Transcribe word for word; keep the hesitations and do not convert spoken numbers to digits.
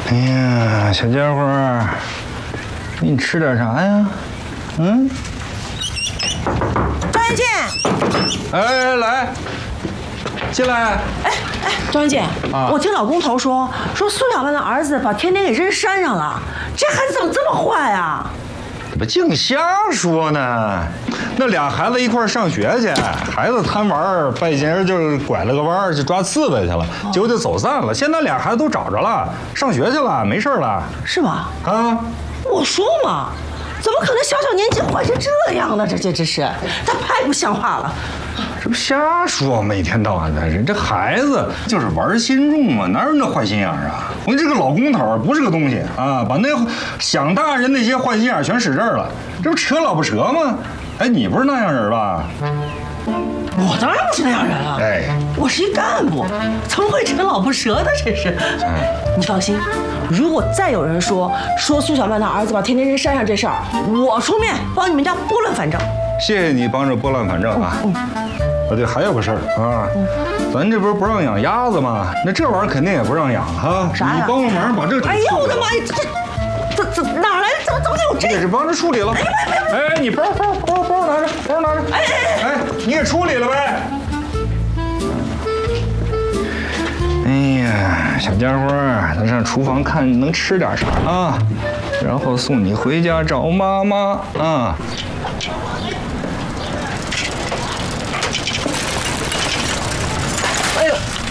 哎呀，小家伙，你吃点啥呀？嗯？ 张元建， 哎，来，进来。 哎哎，张元建，啊、我听老工头说，说苏小曼的儿子把甜甜给扔山上了，这孩子怎么这么坏啊？ 怎么净瞎说呢？那俩孩子一块上学去，孩子贪玩，半截就拐了个弯就抓刺猬去了，结果就走散了。现在俩孩子都找着了，上学去了，没事了， 是吗？ 啊， 我说嘛，怎么可能小小年纪坏成这样呢？这这这是，他太不像话了。 这不瞎说，每天到晚的，人这孩子就是玩心重嘛，哪有那坏心眼啊？我这个老公头不是个东西啊，把那想大人那些坏心眼全使这儿了，这不扯老婆扯吗？哎，你不是那样人吧？ 我当然不是那样人了。哎，我是一干部，怎么会扯老婆舌的？真是。哎，你放心，如果再有人说说苏小曼的儿子把甜甜扔山上这事儿，我出面帮你们家拨乱反正。 谢谢你帮着拨乱反正啊。嗯。啊，对，还有个事儿啊，嗯、咱这不是不让养鸭子吗？那这玩意儿肯定也不让养哈。 啥呀？ 你帮个忙把这。 哎呦我的妈呀！这这这哪来？怎么怎么有这？ 也是帮着处理了。哎哎哎，你包包包包拿着，包拿着。哎哎哎，你给处理了呗。哎呀，小家伙，咱上厨房看能吃点啥啊，然后送你回家找妈妈啊。 哎呦，